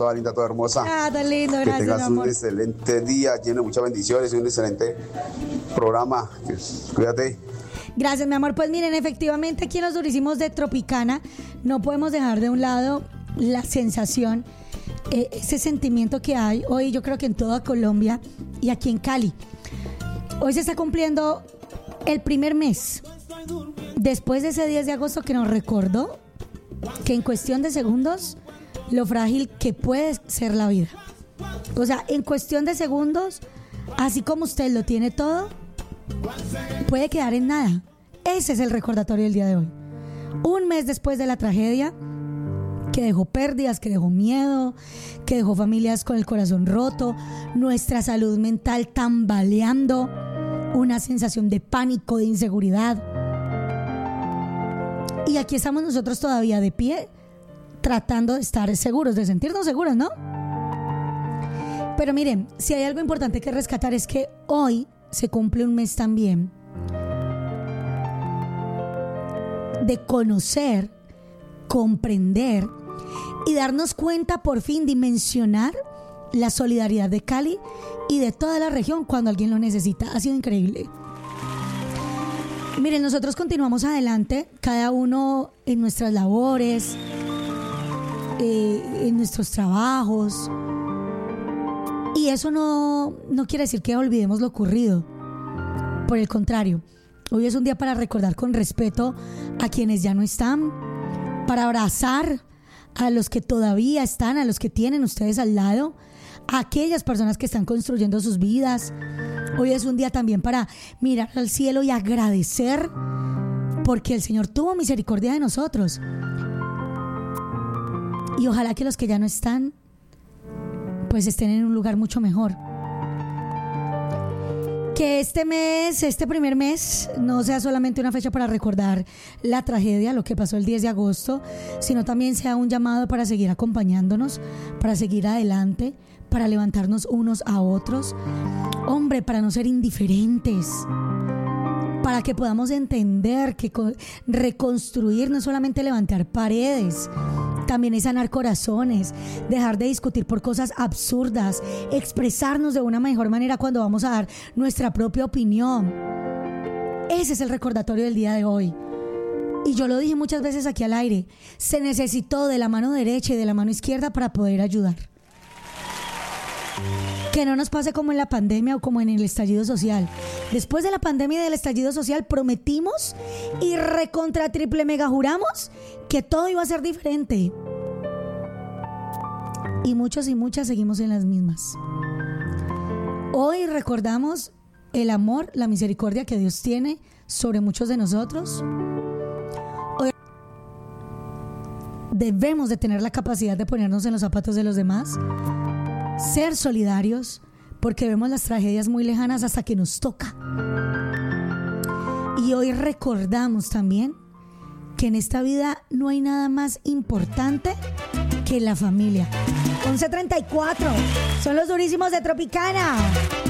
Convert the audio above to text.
toda linda, toda hermosa. Tan lindo, que gracias, tengas mi amor. un excelente día lleno de muchas bendiciones y un excelente programa. Cuídate. Gracias, mi amor. Pues miren, efectivamente aquí en los Durísimos de Tropicana no podemos dejar de un lado la sensación, ese sentimiento que hay hoy, yo creo que en toda Colombia y aquí en Cali. Hoy se está cumpliendo el primer mes después de ese 10 de agosto que nos recordó que en cuestión de segundos lo frágil que puede ser la vida. O sea, en cuestión de segundos, así como usted lo tiene todo, puede quedar en nada. Ese es el recordatorio del día de hoy. Un mes después de la tragedia que dejó pérdidas, que dejó miedo, que dejó familias con el corazón roto, nuestra salud mental tambaleando, una sensación de pánico, de inseguridad. Y aquí estamos nosotros todavía de pie, tratando de estar seguros, de sentirnos seguros, ¿no? Pero miren, si hay algo importante que rescatar es que hoy se cumple un mes también de conocer, comprender y darnos cuenta, por fin, dimensionar la solidaridad de Cali y de toda la región cuando alguien lo necesita. Ha sido increíble. Miren, nosotros continuamos adelante, cada uno en nuestras labores, en nuestros trabajos. Y eso no quiere decir que olvidemos lo ocurrido. Por el contrario, hoy es un día para recordar con respeto a quienes ya no están, para abrazar a los que todavía están, a los que tienen ustedes al lado, a aquellas personas que están construyendo sus vidas. Hoy es un día también para mirar al cielo y agradecer porque el Señor tuvo misericordia de nosotros. Y ojalá que los que ya no están pues estén en un lugar mucho mejor. Que este mes, este primer mes, no sea solamente una fecha para recordar la tragedia, lo que pasó el 10 de agosto, sino también sea un llamado para seguir acompañándonos, para seguir adelante, para levantarnos unos a otros. Hombre, para no ser indiferentes, para que podamos entender que reconstruir no es solamente levantar paredes, también es sanar corazones, dejar de discutir por cosas absurdas, expresarnos de una mejor manera cuando vamos a dar nuestra propia opinión. Ese es el recordatorio del día de hoy. Y yo lo dije muchas veces aquí al aire, se necesitó de la mano derecha y de la mano izquierda para poder ayudar. Que no nos pase como en la pandemia o como en el estallido social. Después de la pandemia y del estallido social prometimos y recontra triple mega juramos que todo iba a ser diferente. Y muchos y muchas seguimos en las mismas. Hoy recordamos el amor, la misericordia que Dios tiene sobre muchos de nosotros. Hoy debemos de tener la capacidad de ponernos en los zapatos de los demás, ser solidarios, porque vemos las tragedias muy lejanas hasta que nos toca. Y hoy recordamos también que en esta vida no hay nada más importante que la familia. 11:34, son los Durísimos de Tropicana.